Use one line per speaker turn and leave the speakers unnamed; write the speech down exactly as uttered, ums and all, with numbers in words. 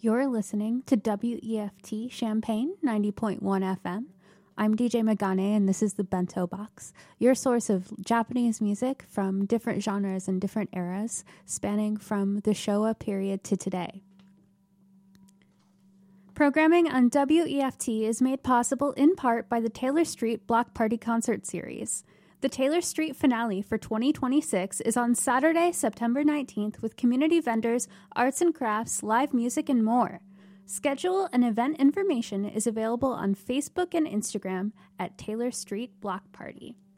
You're listening to W E F T Champaign ninety point one F M. I'm D J Megane, and this is the Bento Box, your source of Japanese music from different genres and different eras, spanning from the Showa period to today. Programming on W E F T is made possible in part by the Taylor Street Block Party Concert Series. The Taylor Street finale for twenty twenty-six is on Saturday, September nineteenth, with community vendors, arts and crafts, live music, and more. Schedule and event information is available on Facebook and Instagram at Taylor Street Block Party.